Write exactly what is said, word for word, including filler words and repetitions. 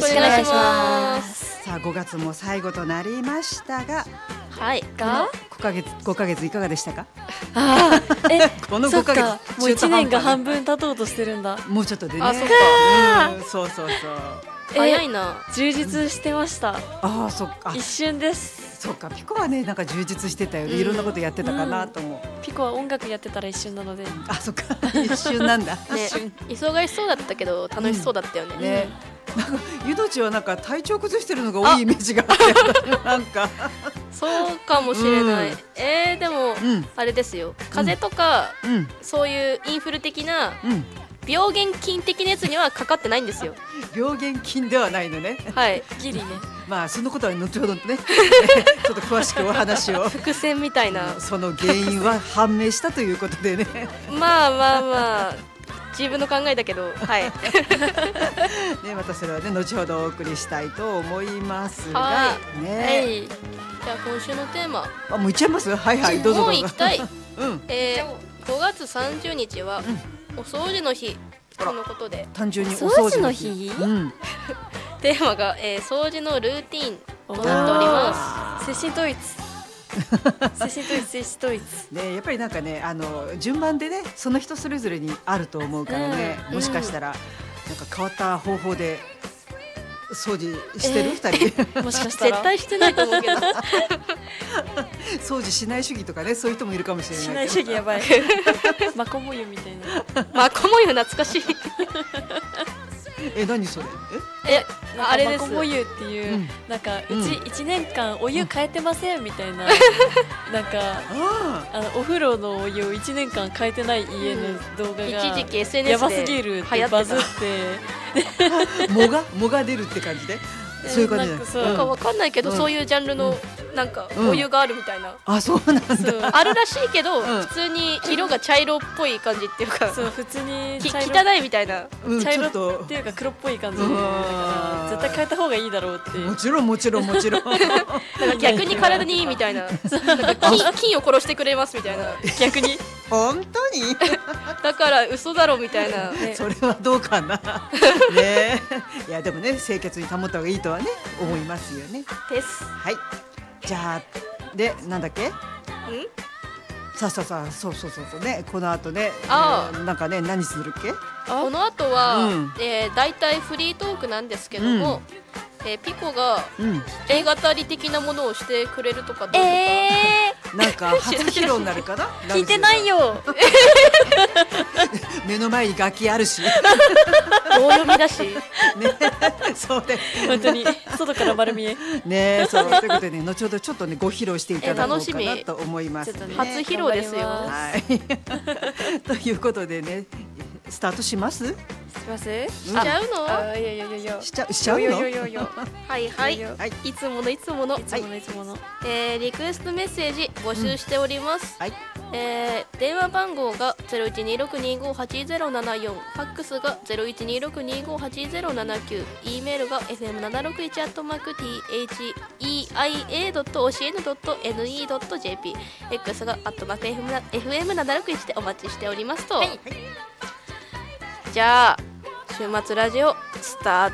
しくお願いします。 さあごがつも最後となりましたが、 はいがごかげつごかげついかがでしたか？ あーえこのごかげつそっかもういちねんが半分経とうとしてるんだ。 もうちょっとでね。 あそっうんそうそうそう。 え早いな。 充実してました。 ああそっか。 一瞬です。 そっかピコはねなんか充実してたよね。いろんなことやってたかなと思う。 ピコは音楽やってたら一瞬なので。 あそっか一瞬なんだ。 ね、忙しそうだったけど楽しそうだったよね。 ね。なんかゆどちはなんか体調崩してるのが多いイメージがあってなんかそうかもしれない。 うんえー、でも、 うん、 あれですよ。風邪とか、 うん、 そういうインフル的なうん病原菌的なやつにはかかってないんですよ。 病原菌ではないのね。 はい。 ギリね。 まあそのことは後ほどねちょっと詳しくお話を。 伏線みたいな。 その原因は判明したということでねまあまあまあ自分の考えだけど、はい。 ねまたそれはね後ほどお送りしたいと思いますが、 はね、 はい。じゃあ今週のテーマ。 あもう行っちゃいます。はいはいどうぞどうぞ。 もう行きたい。 うんえー、ごがつさんじゅうにちは、お掃除の日とのことで、 単純にお掃掃除除のの日。 日うん。 テーマが、えー、掃除のルーティンとなっておりま精神統一。精神統一精神統一。 ねやっぱりなんかねあの順番でねその人それぞれにあると思うからね、 うんもしかしたらなんか変わった方法で掃除してる、 え二人もしかしす。 たら絶対してないと思うけど。 掃除しない主義とかねそういう人もいるかもしれないしない主義やばい。マコモユみたいな。 まあこもゆ懐かしい。 え何それえ、あれです。 マコモユっていう、 うんなんかううんち一年間お湯変えてませんみたいな、なんかああのお風呂のお湯を一年間変えてない家の動画が一時期 エスエヌエやスでばすぎるっ流行ってた。 てバズって、 あ藻が藻が出るって感じでそういう感じだなんかそうなんかわかんないけど、 うんそういうジャンルのなんかうんお湯があるみたいな。 あそうなんだ。 そうあるらしいけど、 ん普通に色が茶色っぽい感じっていうか、 そう普通にき茶色汚いみたいな。 うん茶色ちょっとっていうか黒っぽい感じで、 うんだから絶対変えた方がいいだろうって。 もちろんもちろんもちろんなんか逆に体にいいみたいな。なんか菌菌を殺してくれますみたいな。 逆に本当にだから嘘だろみたいな。 ねそれはどうかなねいやでもね清潔に保った方がいいとはね思いますよね。 です。 はいじゃあでなんだっけん？ さあさあさあそうそうそうそうねこの後ねあえーなんかね何するっけこの後は、 うんえー、だいたいフリートークなんですけども、えーピコがうん映画語り的なものをしてくれるとかどうとか、 えなんか初披露になるかなー、聞いてないよ。 目の前に楽器あるしね大読みだし。 そうで本当に外から丸見え。 ねそうということでね後ほどちょっとねご披露していただこうかえ楽しみなと思いますね。 ちょっとね初披露ですよ。 頑張りはいということでねスタートしますします？ しちゃうの？ あ、いやいやいやいや。 しちゃしちゃうのよよよよ。 はいはい。 いやいやはいいつものいつもの、 いつものいつもの。 えー、リクエストメッセージ募集しております。 はいえー、電話番号がゼロいちにろくにごはちゼロななよん、ファックスがゼロいちにろくにごはちゼロななきゅう、E メールが エフエムななろくいち アットマーク ティーエイチイーアイエードットオーシーエヌドットエヌイードットジェーピー、X がアットマーク エフエムななろくいち でお待ちしておりますと。じゃあ週末ラジオスタート